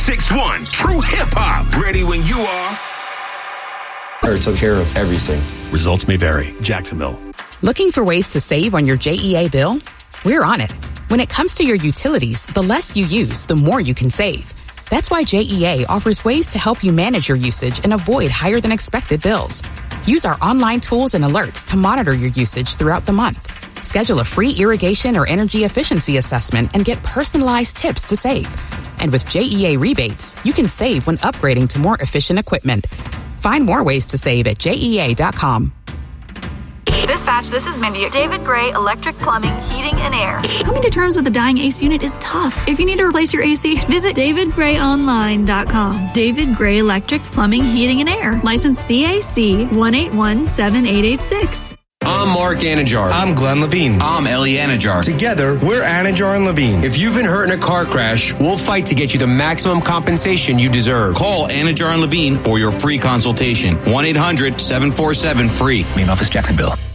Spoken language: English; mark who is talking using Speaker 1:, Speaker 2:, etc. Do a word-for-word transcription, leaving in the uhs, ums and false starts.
Speaker 1: six one True Hip Hop. Ready when you are.
Speaker 2: Or took care of everything.
Speaker 3: Results may vary. Jacksonville.
Speaker 4: Looking for ways to save on your J E A bill? We're on it. When it comes to your utilities, the less you use, the more you can save. That's why J E A offers ways to help you manage your usage and avoid higher than expected bills. Use our online tools and alerts to monitor your usage throughout the month. Schedule a free irrigation or energy efficiency assessment and get personalized tips to save. And with J E A rebates, you can save when upgrading to more efficient equipment. Find more ways to save at J E A dot com.
Speaker 5: Dispatch, this is Mindy. David Gray Electric Plumbing, Heating, and Air.
Speaker 6: Coming to terms with a dying A C unit is tough. If you need to replace your A C, visit david gray online dot com. David Gray Electric Plumbing, Heating, and Air. License C A C one eight one seven eight eight six.
Speaker 7: I'm Mark Anajar.
Speaker 8: I'm Glenn Levine.
Speaker 7: I'm Ellie Anajar.
Speaker 8: Together, we're Anajar and Levine.
Speaker 7: If you've been hurt in a car crash, we'll fight to get you the maximum compensation you deserve. Call Anajar and Levine for your free consultation. one eight hundred seven four seven free.
Speaker 3: Main office, Jacksonville.